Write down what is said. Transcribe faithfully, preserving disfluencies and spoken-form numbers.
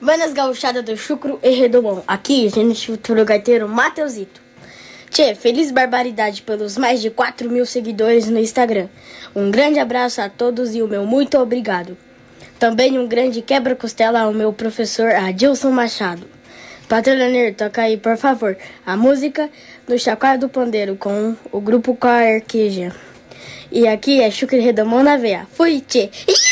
Buenas gauchada do Chucro e Redomão. Aqui, gente, futuro gaiteiro Mateusito. Tchê, feliz barbaridade pelos mais de quatro mil seguidores no Instagram. Um grande abraço a todos e o meu muito obrigado. Também um grande quebra-costela ao meu professor Adilson Machado. Patroneiro, toca aí, por favor, a música do Chacoalho do Pandeiro com o grupo Coarqueja. E aqui é Chucro e Redomão na veia. Fui, tchê!